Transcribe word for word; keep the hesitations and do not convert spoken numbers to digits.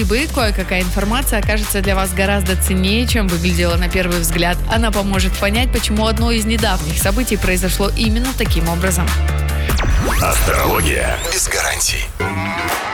судьбы кое-какая информация окажется для вас гораздо ценнее, чем выглядела на первый взгляд. Она поможет понять, почему одно из недавних событий произошло именно таким образом. Астрология без гарантий.